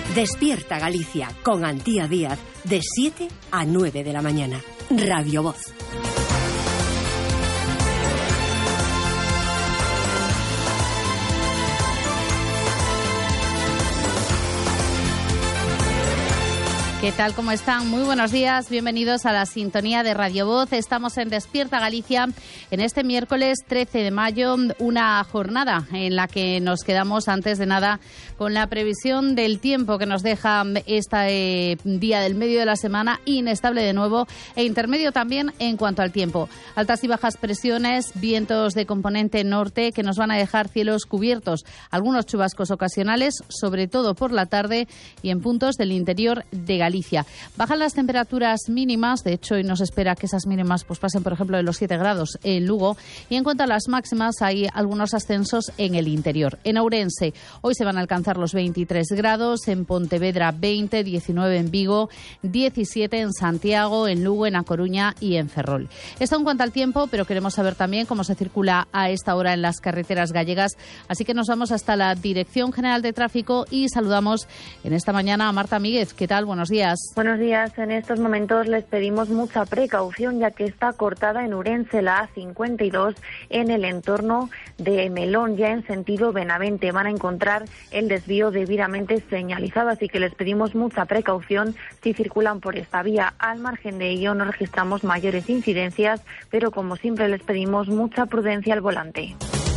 Despierta Galicia con Antía Díaz de 7 a 9 de la mañana. Radio Voz. ¿Qué tal? ¿Cómo están? Muy buenos días. Bienvenidos a la sintonía de Radio Voz. Estamos en Despierta Galicia en este miércoles 13 de mayo, una jornada en la que nos quedamos antes de nada con la previsión del tiempo que nos deja este día del medio de la semana, inestable de nuevo e intermedio también en cuanto al tiempo. Altas y bajas presiones, vientos de componente norte que nos van a dejar cielos cubiertos, algunos chubascos ocasionales, sobre todo por la tarde y en puntos del interior de Galicia. Bajan las temperaturas mínimas, de hecho hoy nos espera que esas mínimas pues pasen por ejemplo de los 7 grados en Lugo, y en cuanto a las máximas hay algunos ascensos en el interior. En Ourense hoy se van a alcanzar los 23 grados, en Pontevedra 20, 19 en Vigo, 17 en Santiago, en Lugo, en A Coruña y en Ferrol. Esto en cuanto al tiempo, pero queremos saber también cómo se circula a esta hora en las carreteras gallegas, así que nos vamos hasta la Dirección General de Tráfico y saludamos en esta mañana a Marta Míguez. ¿Qué tal? Buenos días. Buenos días. En estos momentos les pedimos mucha precaución ya que está cortada en Ourense la A52 en el entorno de Melón, ya en sentido Benavente. Van a encontrar el desvío debidamente señalizado, así que les pedimos mucha precaución si circulan por esta vía. Al margen de ello no registramos mayores incidencias, pero como siempre les pedimos mucha prudencia al volante.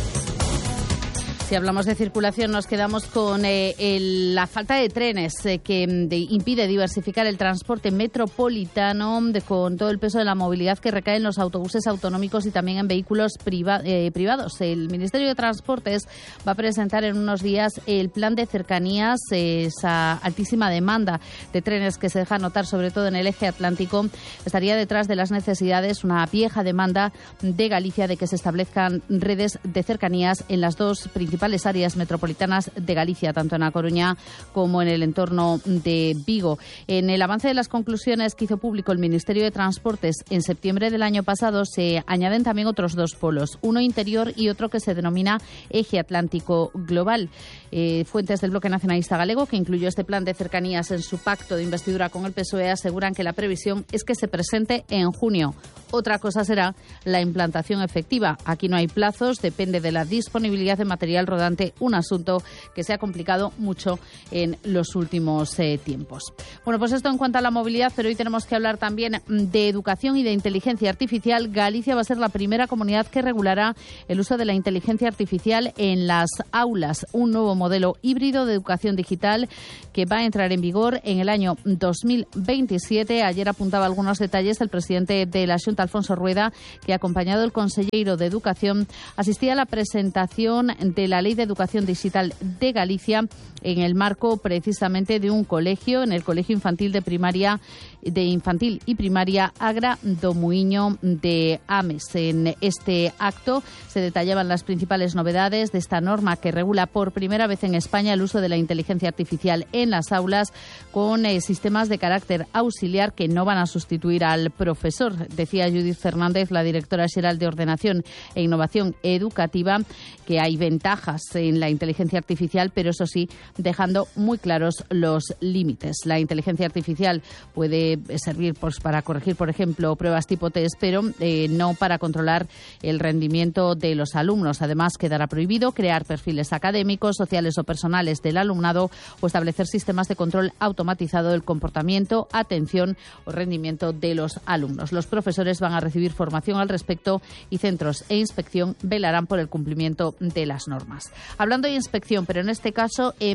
Si hablamos de circulación, nos quedamos con la falta de trenes que impide diversificar el transporte metropolitano, con todo el peso de la movilidad que recae en los autobuses autonómicos y también en vehículos privados. El Ministerio de Transportes va a presentar en unos días el plan de cercanías. Esa altísima demanda de trenes que se deja notar, sobre todo en el eje atlántico, estaría detrás de las necesidades, una vieja demanda de Galicia, de que se establezcan redes de cercanías en las dos principales áreas metropolitanas de Galicia, tanto en A Coruña como en el entorno de Vigo. En el avance de las conclusiones que hizo público el Ministerio de Transportes en septiembre del año pasado, se añaden también otros dos polos, uno interior y otro que se denomina Eje Atlántico Global. Fuentes del Bloque Nacionalista Galego, que incluyó este plan de cercanías en su pacto de investidura con el PSOE, aseguran que la previsión es que se presente en junio. Otra cosa será la implantación efectiva. Aquí no hay plazos, depende de la disponibilidad de material rodante, un asunto que se ha complicado mucho en los últimos tiempos. Bueno, pues esto en cuanto a la movilidad, pero hoy tenemos que hablar también de educación y de inteligencia artificial. Galicia va a ser la primera comunidad que regulará el uso de la inteligencia artificial en las aulas, un nuevo modelo híbrido de educación digital que va a entrar en vigor en el año 2027. Ayer apuntaba algunos detalles el presidente de la Xunta, Alfonso Rueda, que acompañado del consejero de Educación asistía a la presentación de la Ley de Educación Digital de Galicia en el marco precisamente de un colegio, en el Colegio Infantil de Infantil y Primaria Agra do Muiño de Ames. En este acto se detallaban las principales novedades de esta norma que regula por primera vez en España el uso de la inteligencia artificial en las aulas con sistemas de carácter auxiliar que no van a sustituir al profesor. Decía Judith Fernández, la directora xeral de Ordenación e Innovación Educativa, que hay ventajas en la inteligencia artificial, pero eso sí, dejando muy claros los límites. La inteligencia artificial puede servir pues para corregir, por ejemplo, pruebas tipo test, pero no para controlar el rendimiento de los alumnos. Además, quedará prohibido crear perfiles académicos, sociales o personales del alumnado o establecer sistemas de control automatizado del comportamiento, atención o rendimiento de los alumnos. Los profesores van a recibir formación al respecto y centros e inspección velarán por el cumplimiento de las normas. Hablando de inspección, pero en este caso